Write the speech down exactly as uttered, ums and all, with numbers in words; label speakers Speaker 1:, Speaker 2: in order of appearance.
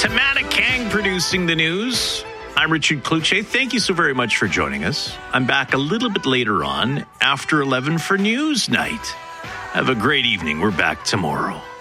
Speaker 1: Tamara Kang producing the news. I'm Richard Kluche. Thank you so very much for joining us. I'm back a little bit later on after eleven for News Night. Have a great evening. We're back tomorrow.